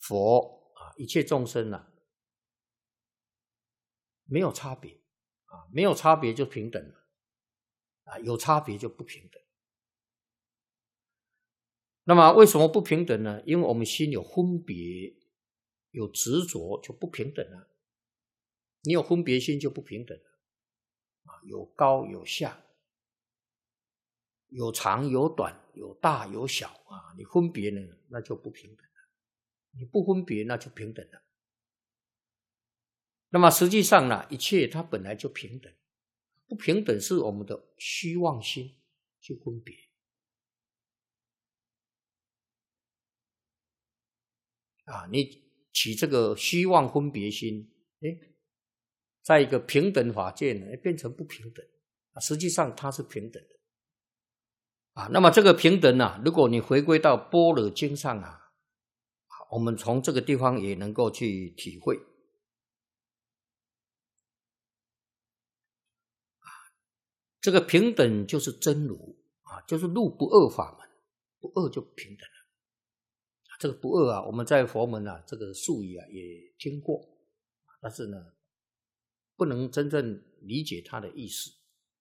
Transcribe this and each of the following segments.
佛一切众生没有差别没有差别就平等了有差别就不平等。那么为什么不平等呢？因为我们心有分别，有执着，就不平等了。你有分别心就不平等了有高有下，有长有短，有大有小你分别呢，那就不平等了。你不分别，那就平等了。那么实际上呢，一切它本来就平等，不平等是我们的虚妄心去分别你起这个虚妄分别心，在一个平等法界呢，变成不平等实际上它是平等的那么这个平等如果你回归到般若经上我们从这个地方也能够去体会这个平等就是真如就是入不二法门，不二就平等了这个不二我们在佛门这个术语也听过但是呢不能真正理解它的意思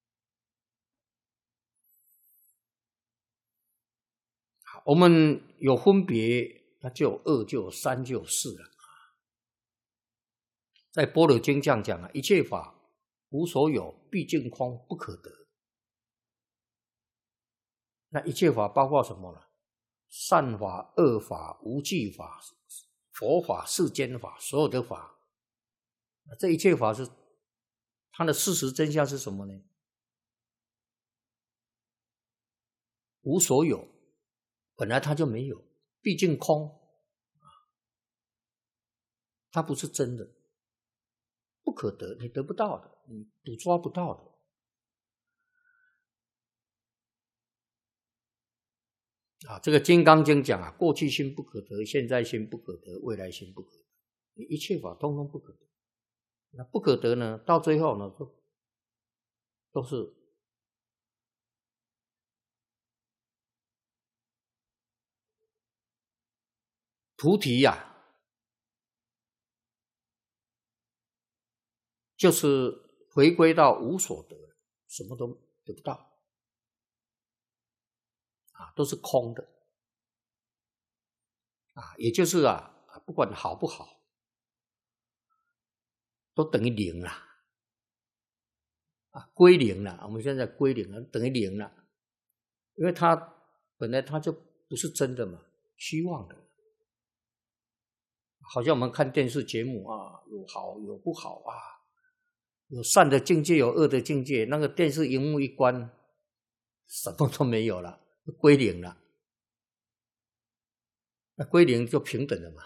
我们有分别，那就有二，就有三，就有四了在般若经这样讲一切法无所有，毕竟空，不可得。那一切法包括什么呢？善法、恶法、无记法、佛法、世间法，所有的法这一切法是它的事实真相是什么呢？无所有，本来它就没有，毕竟空它不是真的，不可得，你得不到的，你捕捉不到的这个《金刚经》讲过去心不可得，现在心不可得，未来心不可得，你一切法通通不可得。那不可得呢，到最后呢，都是菩提就是回归到无所得，什么都得不到都是空的也就是不管好不好都等于零了归零了，我们现在归零了，等于零了，因为它本来它就不是真的嘛，虚妄的。好像我们看电视节目有好有不好有善的境界，有恶的境界，那个电视荧幕一关，什么都没有了，归零了。那归零就平等了嘛。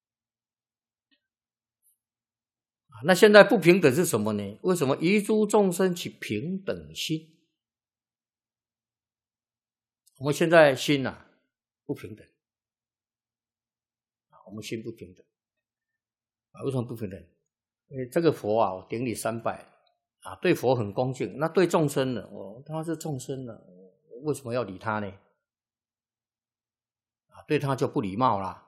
那现在不平等是什么呢？为什么于诸众生起平等心？我们现在心不平等我们心不平等为什么不平等？因为这个佛我顶礼三拜对佛很恭敬，那对众生呢？他是众生呢，为什么要理他呢？对他就不礼貌啦。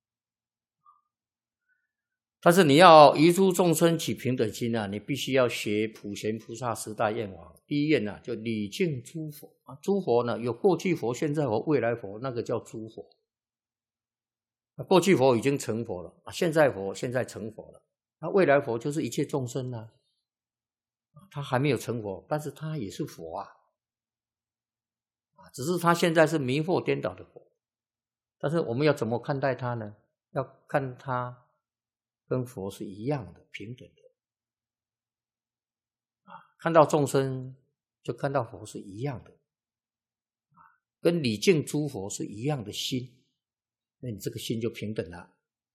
但是你要于诸众生起平等心你必须要学普贤菩萨十大愿王。第一愿就礼敬诸佛诸佛呢有过去佛、现在佛、未来佛，那个叫诸佛。过去佛已经成佛了现在佛现在成佛了，那未来佛就是一切众生他还没有成佛，但是他也是佛只是他现在是迷惑颠倒的佛。但是我们要怎么看待他呢？要看他跟佛是一样的，平等的看到众生就看到佛是一样的跟礼敬诸佛是一样的心，那你这个心就平等了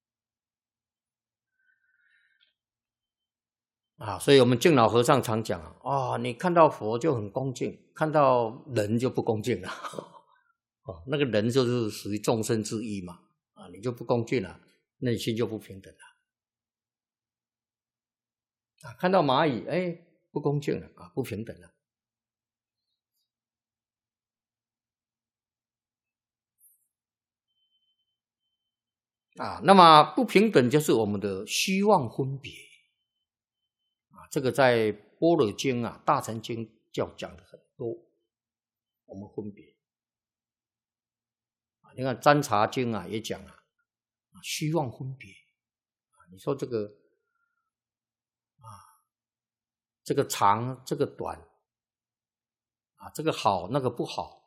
所以我们敬老和尚常讲你看到佛就很恭敬，看到人就不恭敬了那个人就是属于众生之一嘛你就不恭敬了，那你心就不平等了看到蚂蚁不恭敬了不平等了那么不平等就是我们的虚妄分别这个在般若经大乘经讲的很多，我们分别你看占察经也讲虚妄分别你说这个这个长这个短这个好那个不好